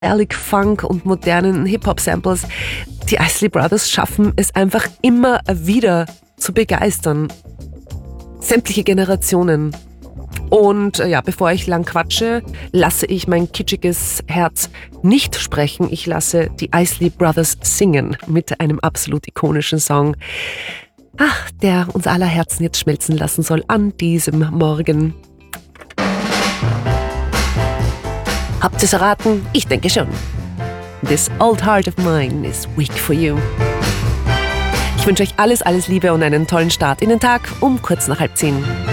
Psychedelic Funk und modernen Hip-Hop-Samples. Die Isley Brothers schaffen es einfach immer wieder zu begeistern. Sämtliche Generationen. Und ja, bevor ich lang quatsche, lasse ich mein kitschiges Herz nicht sprechen. Ich lasse die Isley Brothers singen mit einem absolut ikonischen Song, der uns aller Herzen jetzt schmelzen lassen soll an diesem Morgen. Habt ihr es erraten? Ich denke schon. This old heart of mine is weak for you. Ich wünsche euch alles Liebe und einen tollen Start in den Tag um kurz nach 9:30.